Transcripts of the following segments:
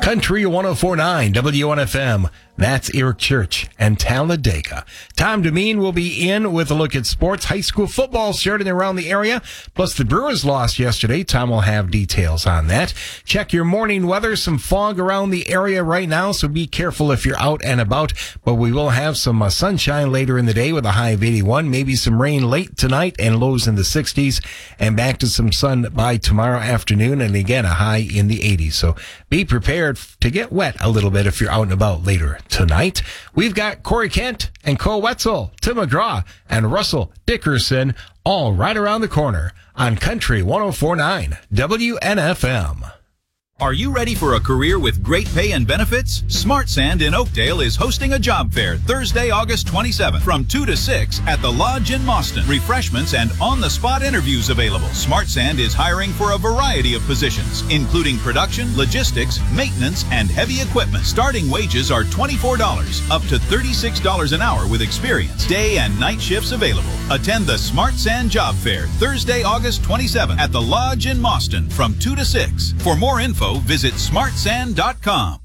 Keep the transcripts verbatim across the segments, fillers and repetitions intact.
Country one oh four point nine W N F M. That's Eric Church and Talladega. Tom Demeen will be in with a look at sports. High school football starting around the area. Plus, the Brewers lost yesterday. Tom will have details on that. Check your morning weather. Some fog around the area right now, so be careful if you're out and about. But we will have some uh, sunshine later in the day with a high of eighty-one. Maybe some rain late tonight and lows in the sixties. And back to some sun by tomorrow afternoon. And again, a high in the eighties. So be prepared to get wet a little bit if you're out and about later tonight. We've got Corey Kent and Cole Wetzel, Tim McGraw, and Russell Dickerson all right around the corner on Country one oh four point nine W N F M. Are you ready for a career with great pay and benefits? Smart Sand in Oakdale is hosting a job fair Thursday, August twenty-seventh from two to six at the Lodge in Mauston. Refreshments and on-the-spot interviews available. Smart Sand is hiring for a variety of positions, including production, logistics, maintenance, and heavy equipment. Starting wages are twenty-four dollars, up to thirty-six dollars an hour with experience. Day and night shifts available. Attend the Smart Sand Job Fair Thursday, August twenty-seventh at the Lodge in Mauston from two to six. For more info, visit smart sand dot com.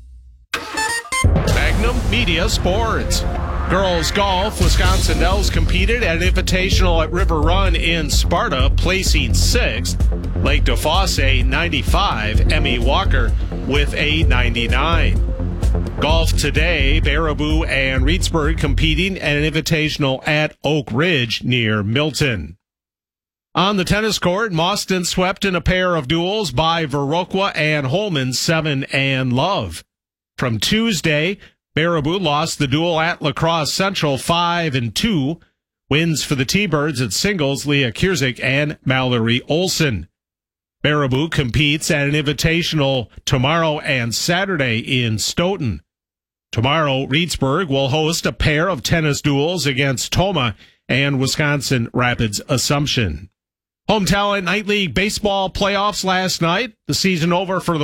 Magnum Media Sports. Girls golf, Wisconsin Dells competed at an invitational at River Run in Sparta, placing sixth. Lake DeFosse ninety-five, Emmy Walker with a ninety-nine. Golf today, Baraboo and Reedsburg competing at an invitational at Oak Ridge near Milton. On the tennis court, Mauston swept in a pair of duels by Viroqua and Holman, seven and love. From Tuesday, Baraboo lost the duel at La Crosse Central, five and two. Wins for the T-Birds at singles, Leah Kierzik and Mallory Olson. Baraboo competes at an invitational tomorrow and Saturday in Stoughton. Tomorrow, Reedsburg will host a pair of tennis duels against Toma and Wisconsin Rapids Assumption. Home Talent Night League baseball playoffs last night. The season over for the